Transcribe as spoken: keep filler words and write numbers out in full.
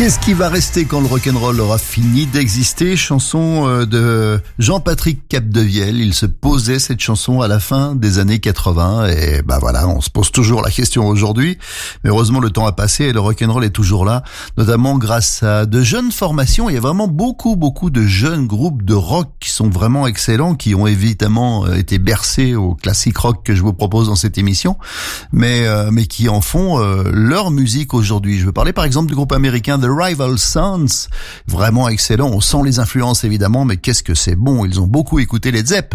Qu'est-ce qui va rester quand le rock'n'roll aura fini d'exister? Chanson euh, de Jean-Patrick Capdevielle. Il se posait cette chanson à la fin des années quatre-vingts et bah voilà, on se pose toujours la question aujourd'hui. Mais heureusement, le temps a passé et le rock'n'roll est toujours là, notamment grâce à de jeunes formations. Il y a vraiment beaucoup, beaucoup de jeunes groupes de rock qui sont vraiment excellents, qui ont évidemment été bercés au classique rock que je vous propose dans cette émission, mais euh, mais qui en font euh, leur musique aujourd'hui. Je veux parler par exemple du groupe américain The Rival Sons, vraiment excellent. On sent les influences évidemment, mais qu'est-ce que c'est bon. Ils ont beaucoup écouté les Zepp.